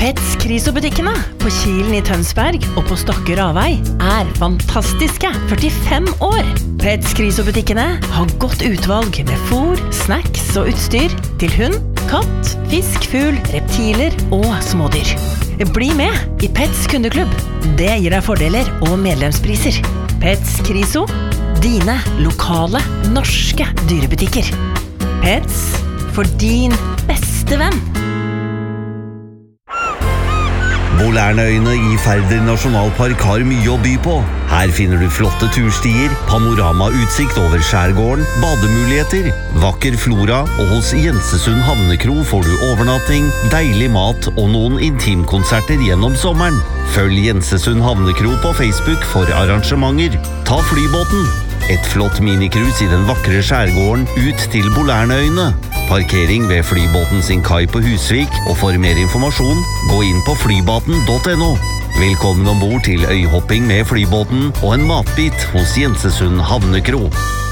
Pets Kriso-butikkene på Kilen I Tønsberg og på Stokke Ravei fantastiske 45 år. Pets Kriso-butikkene har godt utvalg med fôr, snacks og utstyr til hund, katt, fisk, fugl, reptiler og smådyr. Bli med I Pets kundeklubb. Det gir deg fordeler og medlemspriser. Pets Kriso, dine lokale norske dyrebutikker. Pets for din beste venn. Bolærnøyene I Færder nasjonalpark har mye å by på. Her finner du flotte turstier, panoramautsikt over skjærgården, bademuligheter, vakker flora, og hos Jensesund Havnekro får du overnatting, deilig mat og noen intimkonserter gjennom sommeren. Følg Jensesund Havnekro på Facebook for arrangementer. Ta flybåten. Et flott minikrus I den vakre skjærgården ut til Bolærnøyene. Parkering ved flybåten sin kai på Husvik, og for mer informasjon, gå inn på flybaten.no. Velkommen ombord til øyhopping med flybåten og en matbit hos Jensesund Havnekro.